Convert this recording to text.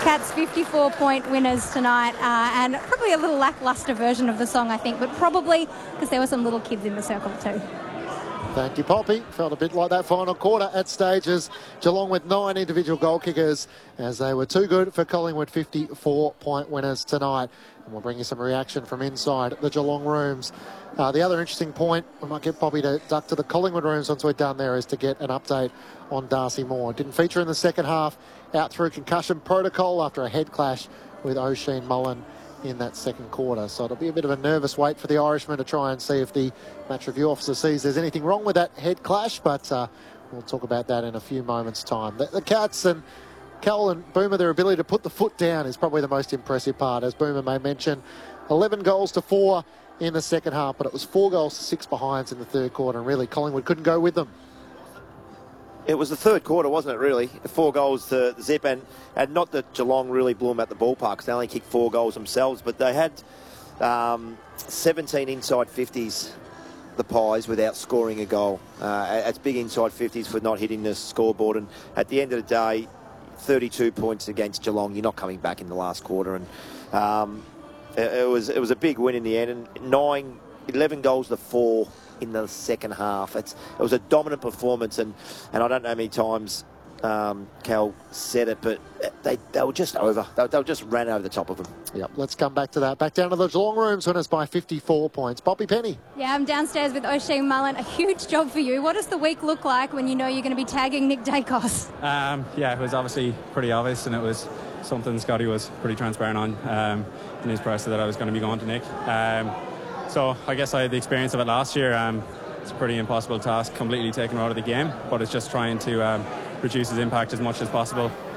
Cats 54-point winners tonight, and probably a little lacklustre version of the song, I think, but probably because there were some little kids in the circle too. Thank you, Poppy. Felt a bit like that final quarter at stages. Geelong with 9 individual goal kickers, as they were too good for Collingwood 54-point winners tonight. And we'll bring you some reaction from inside the Geelong rooms. The other interesting point, we might get Poppy to duck to the Collingwood rooms once we're done there, is to get an update on Darcy Moore. Didn't feature in the second half, out through concussion protocol after a head clash with Oisin Mullen in that second quarter. So it'll be a bit of a nervous wait for the Irishman to try and see if the match review officer sees there's anything wrong with that head clash, but we'll talk about that in a few moments' time. The Cats and Cal and Boomer, their ability to put the foot down is probably the most impressive part. As Boomer may mention, 11 goals to 4 in the second half, but it was 4 goals to 6 behinds in the third quarter, and really Collingwood couldn't go with them. It was the third quarter, wasn't it, really? 4 goals to zip, and not that Geelong really blew them at the ballpark, because they only kicked 4 goals themselves, but they had 17 inside 50s, the Pies, without scoring a goal. It's big inside 50s for not hitting the scoreboard, and at the end of the day, 32 points against Geelong. You're not coming back in the last quarter, and it was a big win in the end, and 11 goals to 4 in the second half. It was a dominant performance, and I don't know how many times Cal said it, but they were just over. They just ran over the top of them. Yep, let's come back to that. Back down to the Geelong rooms, winners by 54 points. Poppy Penny. Yeah, I'm downstairs with Oisin Mullen. A huge job for you. What does the week look like when you know you're going to be tagging Nick Dacos? Yeah, it was obviously pretty obvious, and it was something Scotty was pretty transparent on in his presser that I was going to be going to Nick. So I guess I had the experience of it last year. It's a pretty impossible task, completely taking him out of the game, but it's just trying to reduce his impact as much as possible